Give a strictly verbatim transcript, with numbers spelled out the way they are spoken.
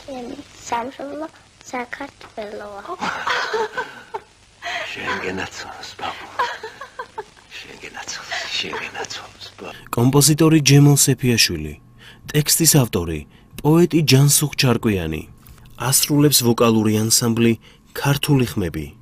სამშობლო საქართველოა. შენგენაცოს ბაბუ. შენგენაცოს, შენგენაცოს ბაბუ. კომპოზიტორი ჯემალ სეფიაშვილი, ტექსტის ავტორი პოეტი ჯანსუღ ჩარკვიანი, ასრულებს ვოკალური ანსამბლი ქართული ხმები.